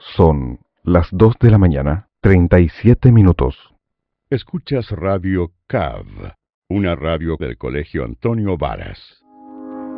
Son las 2 de la mañana, 37 minutos. Escuchas Radio CAV, una radio del Colegio Antonio Varas.